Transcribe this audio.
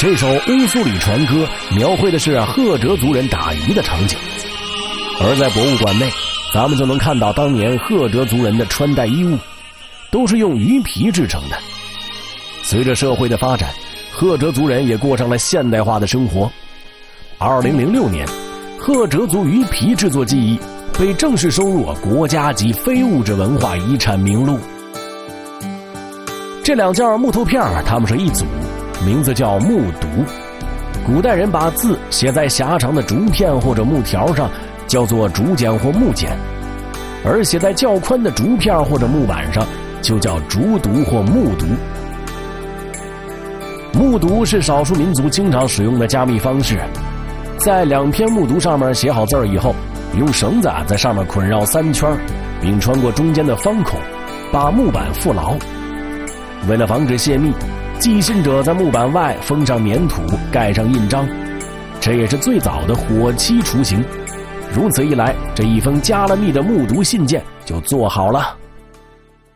这首《乌苏里船歌》描绘的是赫哲族人打鱼的场景，而在博物馆内，咱们就能看到当年赫哲族人的穿戴衣物，都是用鱼皮制成的。随着社会的发展，赫哲族人也过上了现代化的生活。2006年，赫哲族鱼皮制作技艺被正式收入国家级非物质文化遗产名录。这两件木头片它们是一组，名字叫木牍。古代人把字写在狭长的竹片或者木条上，叫做竹简或木简，而写在较宽的竹片或者木板上，就叫竹牍或木牍。木牍是少数民族经常使用的加密方式，在两片木牍上面写好字儿以后，用绳子在上面捆绕3圈，并穿过中间的方孔，把木板附牢。为了防止泄密，寄信者在木板外封上粘土，盖上印章，这也是最早的火漆雏形。如此一来，这一封加了密的木牍信件就做好了。